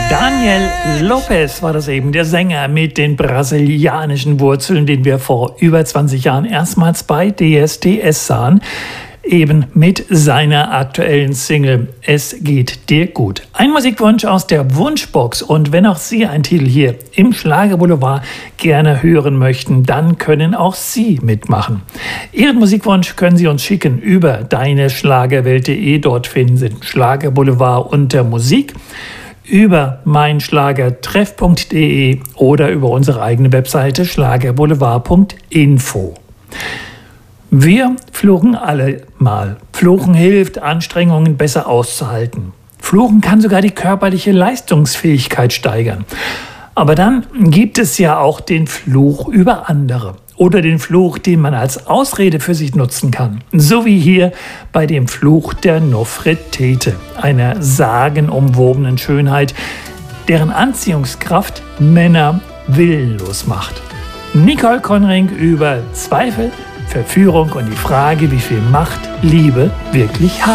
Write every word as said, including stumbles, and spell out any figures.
Daniel Lopez war das eben, der Sänger mit den brasilianischen Wurzeln, den wir vor über zwanzig Jahren erstmals bei D S D S sahen. Eben mit seiner aktuellen Single Es geht dir gut. Ein Musikwunsch aus der Wunschbox, und wenn auch Sie einen Titel hier im Schlagerboulevard gerne hören möchten, dann können auch Sie mitmachen. Ihren Musikwunsch können Sie uns schicken über deineschlagerwelt punkt de. Dort finden Sie den Schlagerboulevard unter Musik, über meinschlagertreff punkt de oder über unsere eigene Webseite schlagerboulevard punkt info. Wir fluchen alle mal. Fluchen hilft, Anstrengungen besser auszuhalten. Fluchen kann sogar die körperliche Leistungsfähigkeit steigern. Aber dann gibt es ja auch den Fluch über andere. Oder den Fluch, den man als Ausrede für sich nutzen kann. So wie hier bei dem Fluch der Nofretete, einer sagenumwobenen Schönheit, deren Anziehungskraft Männer willenlos macht. Nicole Konring über Zweifel, Verführung und die Frage, wie viel Macht Liebe wirklich hat.